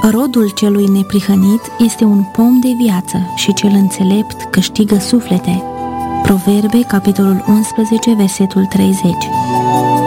Rodul celui neprihănit este un pom de viață și cel înțelept câștigă suflete. Proverbe, capitolul 11, versetul 30.